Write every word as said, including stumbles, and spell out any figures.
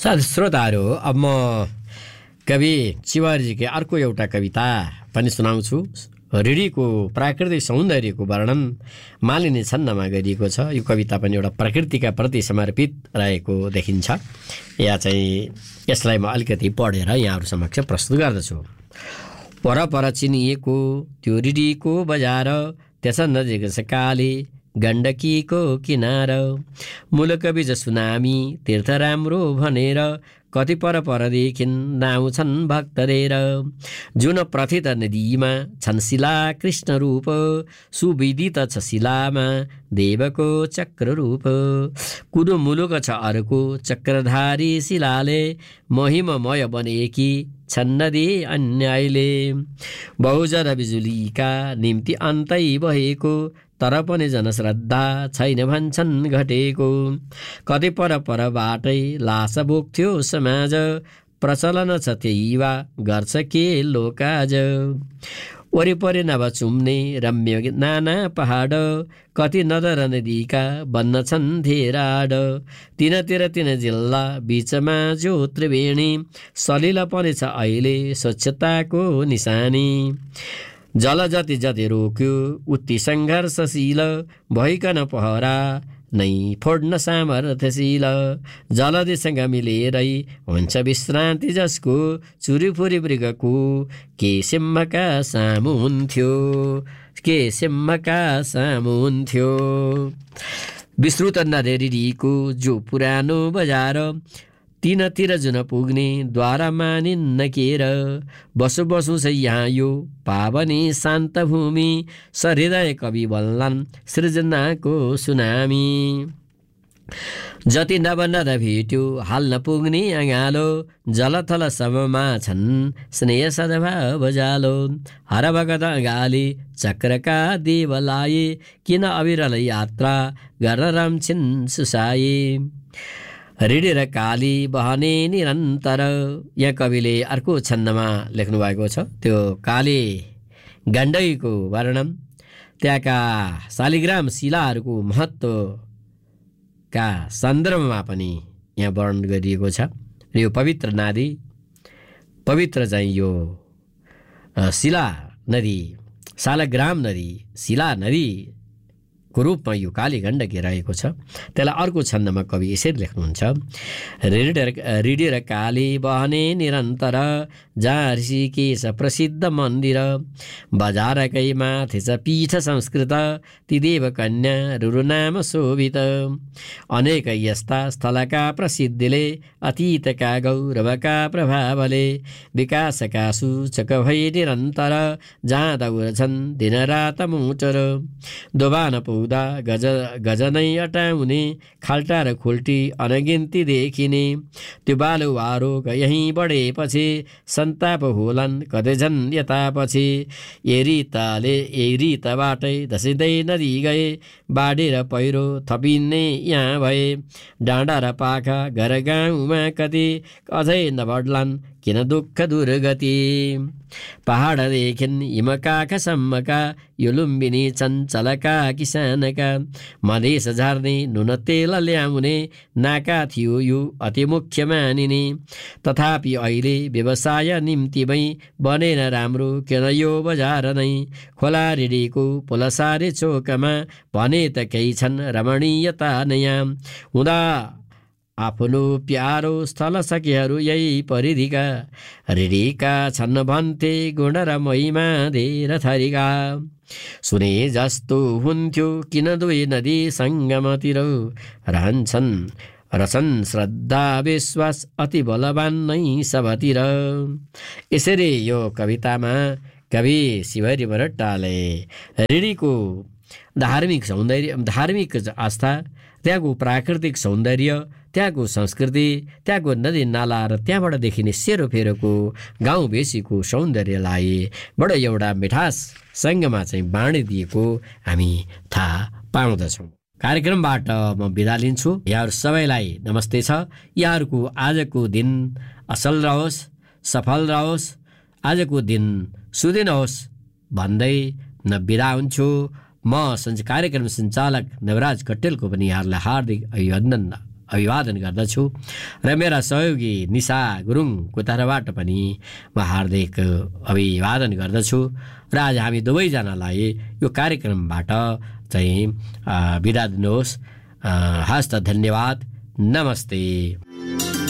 साथी श्रोताहरू, अब म कवि चिवारीजीकै अर्को एउटा कविता पनि सुनाउँछु। ऋषिको प्राकृतिक सौन्दर्यको वर्णन मालिनी छन्दमा गरिएको छ। यो कविता पनि एउटा प्रकृतिका प्रति समर्पित रहेको देखिन्छ। या चाहिँ यसलाई म अलिकति पढेर यहाँहरू समक्ष प्रस्तुत गर्दछु। परपर चिनिएको त्यो ऋषिको बजार, त्यस नजिक छ काली गण्डकीको किनार। मुलुक बीच सुनामी तीर्थ राम्रो भनेर, कति पर परदेखिन् नाउँछन् भक्तरेर। जुन प्रथित नदीमा छन् शिला कृष्ण रूप, सुविदित छ शिलामा देवको चक्र रूप। कुरो मुलुक छ अर्को चक्रधारी शिलाले, महिममय बनेकी छन् नदी अन्यायले। बहुजर बिजुलीका निम्ति अन्तै भएको, तर पनि जनश्रद्धा छैन भन्छन् घटेको। कति पर परबाटै लास बोक्थ्यो समाज, प्रचलन छ त्यही वा गर्छ के लोकाज। वरिपरि नभ चुम्ने रम्य नाना पहाड, कति नदर नदीका बन्न छन् धेराड। तिनतिर तिन जिल्ला बीचमा जो त्रिवेणी, सलिल पनि छ अहिले स्वच्छताको निशानी। जल जति जति रोक्यो उति सङ्घर्षशील, भइकन पहरा नै फोड्न सामर्थ्यशील। जलदिसँग मिलेरै हुन्छ विश्रान्ति जसको, चुरीफुरी मृगको के सिंहका सामु हुन्थ्यो, के सिंहका सामु हुन्थ्यो। विस्तृत नदेरीको जो पुरानो बजार, तीनतिर जुन पुग्ने द्वारा मानिन्न केर। बसु बसु छ यहाँ यो पावनी शान्त भूमि, सहृदय कवि बल्लान् सृजनाको सुनामी। जति नभ नद भेट्यो हाल्न पुग्ने अँगालो, जलथल सबमा छन् स्नेह सद्भाव जालो। हर भगत अँगाली चक्रका देवलाए, किन अविरल यात्रा गर्न रम्छिन् सुसाए। ऋषि र काली बहने निरन्तर, यहाँ कविले अर्को छन्दमा लेख्नु भएको छ। त्यो काली गण्डकीको वर्णन, त्यहाँका शालिग्राम शिलाहरूको महत्त्वका सन्दर्भमा पनि यहाँ वर्णन गरिएको छ। र यो पवित्र नदी, पवित्र चाहिँ यो शिला नदी, शालिग्राम नदी, शिला नदी को रूपमा यो काली गण्डकी रहेको छ। त्यसलाई अर्को छन्दमा कवि यसरी लेख्नुहुन्छ। ऋषि र काली बहने निरन्तर, जहाँ ऋषिकेश प्रसिद्ध मन्दिर। बजारकै माथि छ पीठ संस्कृत, ती देव कन्या रुरु नाम शोभित। अनेक यस्ता स्थलका प्रसिद्धिले, अतीतका गौरवका प्रभावले, विकासका सूचक भई निरन्तर, जहाँ दौडछन् दिनरात मोटर। दोभान पुग्दा गज गज नै अटाउने, खाल्टा र खुल्टी अनगिन्ती देखिने। त्यो बालुवारो यहीँ बढेपछि, सन्ताप होलान् कतै झन् यतापछि। ए रिताले ए रितबाटै धसिँदै नदी गए, बाढी र पहिरो थपिने यहाँ भए। डाँडा र पाखा घर गाउँमा कति, अझै नबढ्लान् किन दुःख दुर्गति। पहाडदेखिन् हिमकाखसम्मका, यो लुम्बिनी चञ्चलका किसानका। मधेस झार्ने नुन तेल ल्याउने, नाका थियो यो अति मुख्य मानिने। तथापि अहिले व्यवसाय निम्तिमै बनेन राम्रो किन यो बजार नै। खोला ऋषिको पुलसारे चोकमा, भने त केही छन् रमणीयता नयाँ। हुँदा आफ्नो प्यारो स्थल सखीहरू यही परिधिका, ऋषिका छन् भन्थे गुण र महिमा धेर थरीका। सुने जस्तो हुन्थ्यो किन दुई नदी सङ्गमतिर, रहन्छन् रचन श्रद्धा विश्वास अति बलवान नै सबतिर। यसरी यो कवितामा कवि शिवहरि बरट्टाले ऋषिको धार्मिक सौन्दर्य, धार्मिक आस्था, त्यहाँको प्राकृतिक सौन्दर्य, त्यहाँको संस्कृति, त्यहाँको नदी नाला र त्यहाँबाट देखिने सेरोफेरोको गाउँ बेसीको सौन्दर्यलाई बडो एउटा मिठाससँगमा चाहिँ बाँडिदिएको हामी थाहा पाउँदछौँ। कार्यक्रमबाट म बिदा लिन्छु। यहाँहरू सबैलाई नमस्ते छ। यहाँहरूको आजको दिन असल रहोस्, सफल रहोस्, आजको दिन सुदिन होस् भन्दै न बिदा हुन्छु। म सञ्च कार्यक्रम सञ्चालक नवराज कट्टेलको पनि यहाँहरूलाई हार्दिक अभिनन्दन अभिवादन गर्दछु र मेरा सहयोगी निशा गुरुङको तर्फबाट पनि म हार्दिक अभिवादन गर्दछु र आज हामी दुवैजनालाई यो कार्यक्रमबाट चाहिँ बिदा दिनुहोस्। हस्त धन्यवाद, नमस्ते।